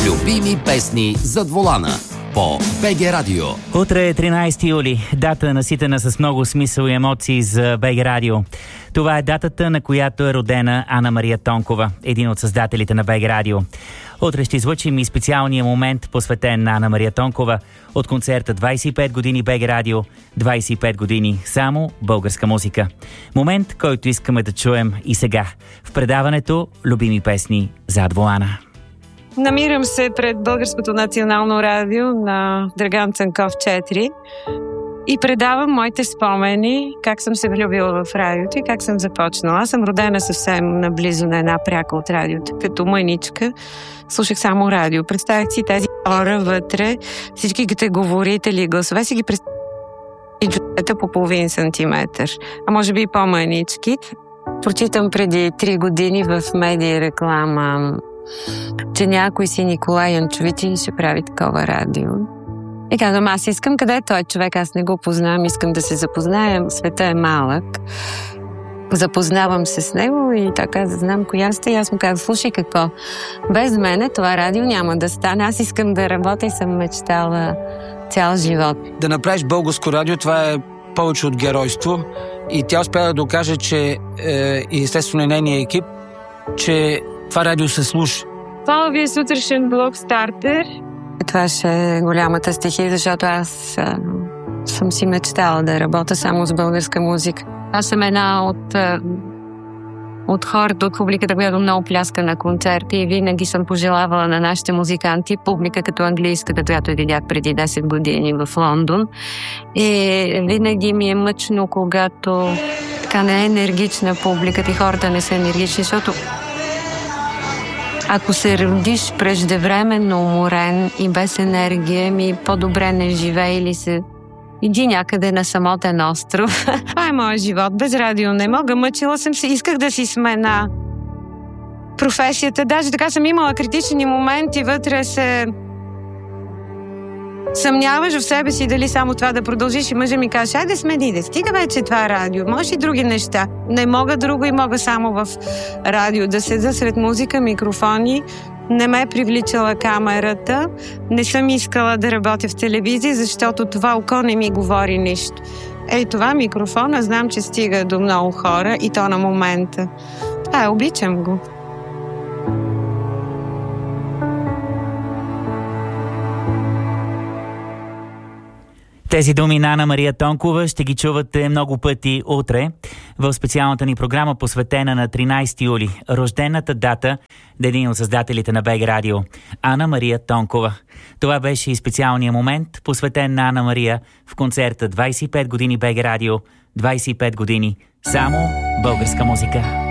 Любими песни зад волана по БГ Радио. Утре е 13 юли, дата наситена с много смисъл и емоции за БГ Радио. Това е датата, на която е родена Ана Мария Тонкова, един от създателите на БГ Радио. Утре ще излъчим и специалния момент, посветен на Ана Мария Тонкова, от концерта 25 години БГ Радио, 25 години само българска музика. Момент, който искаме да чуем и сега, в предаването Любими песни зад волана. Намирам се пред Българското национално радио на Драган Цанков 4 и предавам моите спомени, как съм се влюбила в радиото и как съм започнала. Аз съм родена съвсем наблизо на една пряка от радиото. Като мъничка слушах само радио. Представях си тези хора вътре, всичките говорители, гласове си ги представях и джуета по половин сантиметър, а може би и по-мънички. Прочитам преди 3 години в медия реклама, че някой си Николай Янчович ще прави такова радио. И казвам, аз искам, къде е той човек, аз не го познавам, искам да се запознаем, света е малък. Запознавам се с него и така знам коя сте. И аз му казвам, слушай какво, без мене това радио няма да стане, аз искам да работя и съм мечтала цял живот. Да направиш българско радио, това е повече от геройство и тя успя да докаже, че и естествено нейния екип, че това радио се слуша. Това ви е сутрешен блок стартер. Това ще е голямата стихия, защото аз съм си мечтала да работя само с българска музика. Аз съм една от хората, от публиката, която много пляска на концерти и винаги съм пожелавала на нашите музиканти, публика като английската, която видях преди 10 години в Лондон. И винаги ми е мъчно, когато така не е енергична публиката и хората не са енергични, защото ако се родиш преждевременно уморен и без енергия, по-добре не живее или се иди някъде на самотен остров. Това е моят живот. Без радио не мога. Мъчила съм се. Исках да си смена професията. Даже така съм имала критични моменти. Вътре се съмняваш в себе си дали само това да продължиш и мъжа ми каже, айде смени, да стига вече това радио. Може и други неща. Не мога друго и мога само в радио. Да седа сред музика, микрофони. Не ме е привличала камерата. Не съм искала да работя в телевизия, защото това око не ми говори нищо. Ей, това микрофона, знам, че стига до много хора и то на момента. Обичам го. Тези думи на Ана Мария Тонкова ще ги чувате много пъти утре в специалната ни програма, посветена на 13 юли, рождената дата на един от създателите на БГ Радио, Ана Мария Тонкова. Това беше и специалният момент, посветен на Ана Мария в концерта 25 години БГ Радио, 25 години само българска музика.